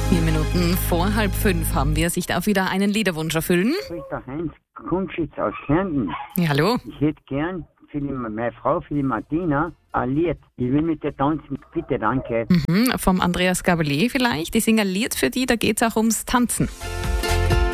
4 Minuten vor 4:30 haben wir. Sich darf wieder einen Liederwunsch erfüllen. Ich bin der Heinz Kunschitz aus Kärnten. Ja, hallo. Ich hätte gern für meine Frau, für die Martina, ein Lied. Ich will mit der tanzen. Bitte, danke. Vom Andreas Gabalier vielleicht. Ich singe ein Lied für die, da geht es auch ums Tanzen.